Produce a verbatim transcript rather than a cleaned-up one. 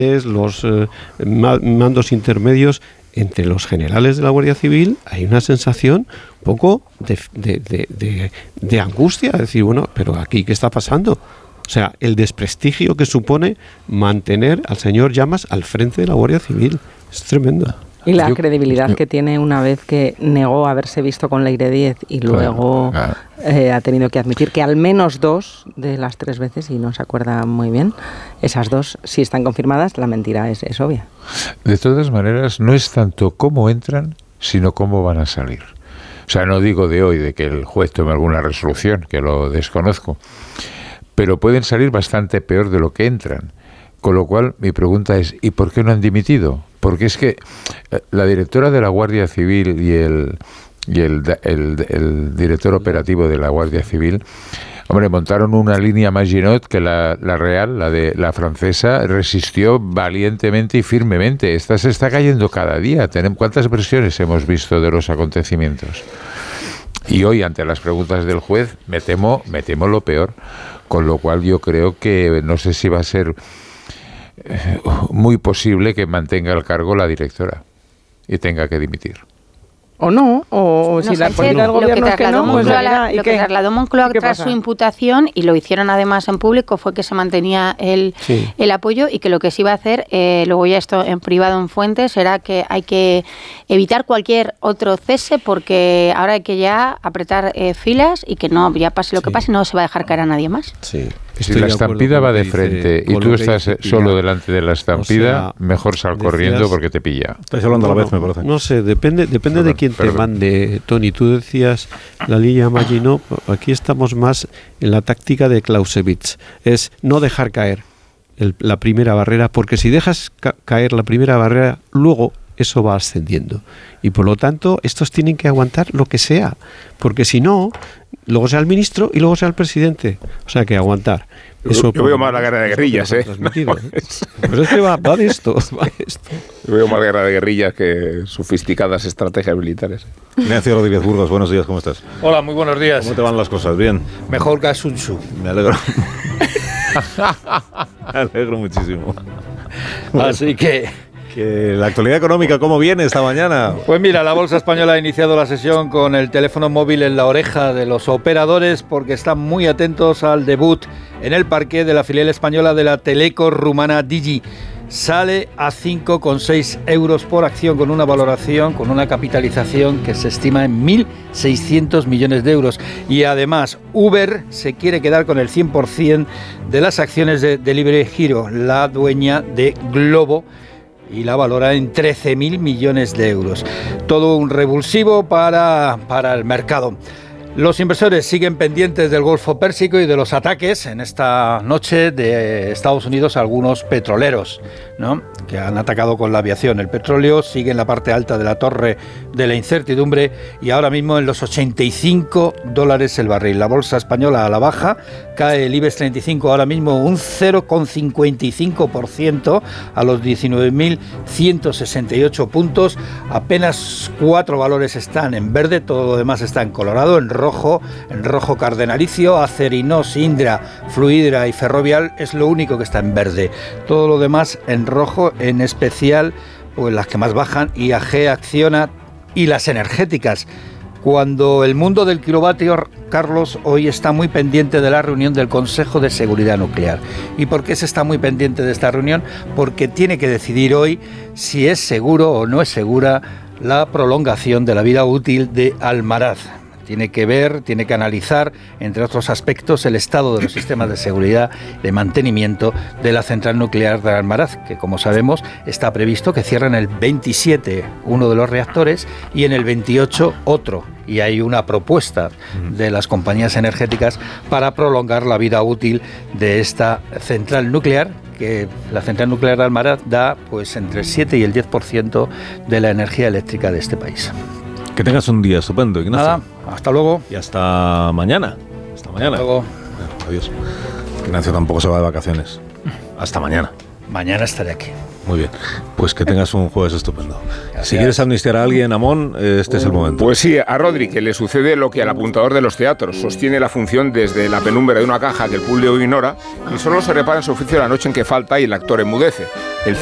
los eh, mandos intermedios, entre los generales de la Guardia Civil hay una sensación un poco de, de, de, de, de angustia, de decir, bueno, pero aquí ¿qué está pasando? O sea, el desprestigio que supone mantener al señor Llamas al frente de la Guardia Civil es tremendo. Y la yo, credibilidad yo, que tiene una vez que negó haberse visto con Leire Díez y luego claro, claro. Eh, ha tenido que admitir que al menos dos de las tres veces, y no se acuerda muy bien, esas dos, si están confirmadas, la mentira es, es obvia. De todas maneras, no es tanto cómo entran, sino cómo van a salir. O sea, no digo de hoy, de que el juez tome alguna resolución, que lo desconozco, pero pueden salir bastante peor de lo que entran. Con lo cual, mi pregunta es, ¿y por qué no han dimitido? Porque es que la directora de la Guardia Civil y el, y el, el, el director operativo de la Guardia Civil, hombre, montaron una línea Maginot que la, la real, la de la francesa, resistió valientemente y firmemente. Esta se está cayendo cada día. ¿Cuántas versiones hemos visto de los acontecimientos? Y hoy, ante las preguntas del juez, me temo, me temo lo peor. Con lo cual yo creo que no sé si va a ser muy posible que mantenga el cargo la directora y tenga que dimitir. O no, o no, si la política del gobierno es que no, pues Moncloa, la, lo que trasladó Moncloa tras pasa? su imputación, y lo hicieron además en público, fue que se mantenía el, sí. el apoyo, y que lo que se iba a hacer, eh, luego ya esto en privado en fuentes, era que hay que evitar cualquier otro cese, porque ahora hay que ya apretar eh, filas y que no, ya pase lo que sí. pase, no se va a dejar caer a nadie más. Sí. Si la estampida va de frente y tú estás solo delante de la estampida, o sea, mejor sal decías, corriendo porque te pilla. Estáis hablando bueno, a la vez, me parece. No sé, depende depende perdón, de quién perdón. te mande, Tony. Tú decías la línea Maginot, aquí estamos más en la táctica de Clausewitz. Es no dejar caer el, la primera barrera, porque si dejas ca- caer la primera barrera, luego eso va ascendiendo. Y por lo tanto, estos tienen que aguantar lo que sea, porque si no, luego sea el ministro y luego sea el presidente. O sea, que aguantar. Eso yo, yo veo más la guerra de guerrillas, ¿eh? No, ¿eh? Pues es que va, va de esto, va de esto. Yo veo más guerra de guerrillas que sofisticadas estrategias militares. Ignacio Rodríguez Burgos, buenos días, ¿cómo estás? Hola, muy buenos días. ¿Cómo te van las cosas? ¿Bien? Mejor que a Sun Tzu. Me alegro. Me alegro muchísimo. Así que... Que la actualidad económica, ¿cómo viene esta mañana? Pues mira, la Bolsa Española ha iniciado la sesión con el teléfono móvil en la oreja de los operadores, porque están muy atentos al debut en el parqué de la filial española de la teleco rumana Digi. Sale a cinco coma seis euros por acción, con una valoración, con una capitalización que se estima en mil seiscientos millones de euros. Y además, Uber se quiere quedar con el cien por ciento de las acciones de Delivery Hero, la dueña de Globo, y la valora en trece mil millones de euros. Todo un revulsivo para, para el mercado. Los inversores siguen pendientes del Golfo Pérsico y de los ataques en esta noche de Estados Unidos a algunos petroleros, ¿no?, que han atacado con la aviación. El petróleo sigue en la parte alta de la torre de la incertidumbre y ahora mismo en los ochenta y cinco dólares el barril. La bolsa española a la baja, cae el IBEX treinta y cinco ahora mismo un cero coma cincuenta y cinco por ciento a los diecinueve mil ciento sesenta y ocho puntos. Apenas cuatro valores están en verde, todo lo demás está en colorado, en rojo, en rojo cardenalicio. Acerinox, Indra, Fluidra y Ferrovial es lo único que está en verde. Todo lo demás en rojo, en especial pues las que más bajan, I A G, Acciona y las energéticas. Cuando el mundo del kilovatio, Carlos, hoy está muy pendiente de la reunión del Consejo de Seguridad Nuclear. ¿Y por qué se está muy pendiente de esta reunión? Porque tiene que decidir hoy si es seguro o no es segura la prolongación de la vida útil de Almaraz. Tiene que ver, tiene que analizar, entre otros aspectos, el estado de los sistemas de seguridad, de mantenimiento de la central nuclear de Almaraz, que, como sabemos, está previsto que cierre en el veintisiete uno de los reactores y en el veintiocho otro. Y hay una propuesta de las compañías energéticas para prolongar la vida útil de esta central nuclear, que la central nuclear de Almaraz da pues entre el siete y el diez por ciento de la energía eléctrica de este país. Que tengas un día estupendo, Ignacio. Nada, hasta luego. Y hasta mañana. Hasta mañana. Hasta luego. Bueno, adiós. Ignacio tampoco se va de vacaciones. Hasta mañana. Mañana estaré aquí. Muy bien, pues que tengas un jueves estupendo. Gracias. Si quieres amnistiar a alguien, Amón, este es el momento. Pues sí, a Rodri, que le sucede lo que al apuntador de los teatros. Sostiene la función desde la penumbra de una caja que el público ignora y solo se repara en su oficio la noche en que falta y el actor enmudece. El